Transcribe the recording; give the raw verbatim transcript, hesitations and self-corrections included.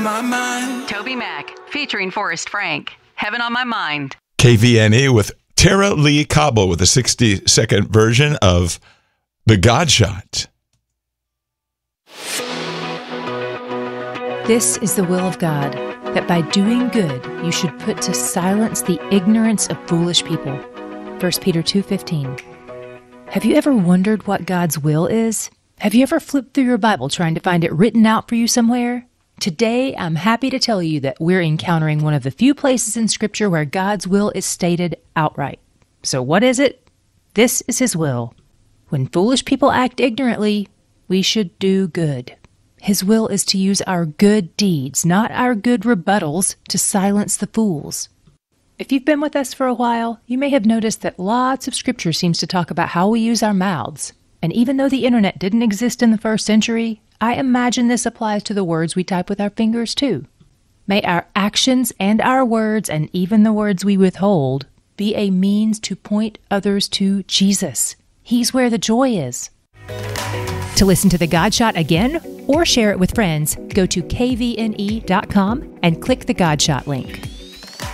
my mind. Toby Mac, featuring Forrest Frank. Heaven on My Mind. K V N E with Tara Lee Cobble with a sixty-second version of The God Shot. This is the will of God, that by doing good you should put to silence the ignorance of foolish people. First Peter two fifteen. Have you ever wondered what God's will is? Have you ever flipped through your Bible trying to find it written out for you somewhere? Today, I'm happy to tell you that we're encountering one of the few places in Scripture where God's will is stated outright. So what is it? This is His will. When foolish people act ignorantly, we should do good. His will is to use our good deeds, not our good rebuttals, to silence the fools. If you've been with us for a while, you may have noticed that lots of Scripture seems to talk about how we use our mouths. And even though the internet didn't exist in the first century, I imagine this applies to the words we type with our fingers too. May our actions and our words, and even the words we withhold, be a means to point others to Jesus. He's where the joy is. To listen to The God Shot again or share it with friends, go to K V N E dot com and click the God Shot link.